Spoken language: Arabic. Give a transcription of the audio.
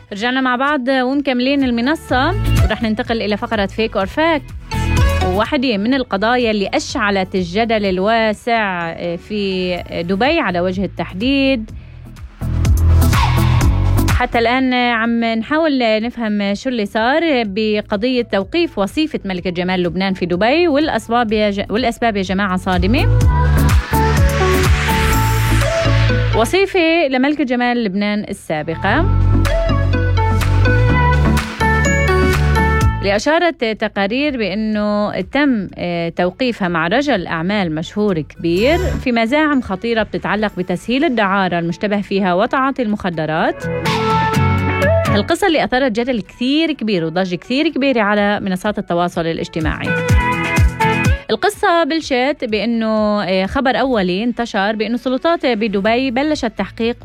رجعنا مع بعض ومكملين المنصة، ورح ننتقل إلى فقرة فيك أور فاكت. واحدة من القضايا اللي أشعلت الجدل الواسع في دبي على وجه التحديد. حتى الآن عم نحاول نفهم شو اللي صار بقضية توقيف وصيفة ملكة جمال لبنان في دبي، والأسباب يا جماعة صادمة. وصيفة لملكة جمال لبنان السابقة اللي أشارت تقارير بأنه تم توقيفها مع رجل أعمال مشهور كبير في مزاعم خطيرة بتتعلق بتسهيل الدعارة المشتبه فيها وتعاطي المخدرات. القصة اللي أثارت جدل كثير كبير وضجة كثير كبيرة على منصات التواصل الاجتماعي. القصة بلشت بأنه خبر أولي انتشر بأنه السلطات بدبي بلشت تحقيق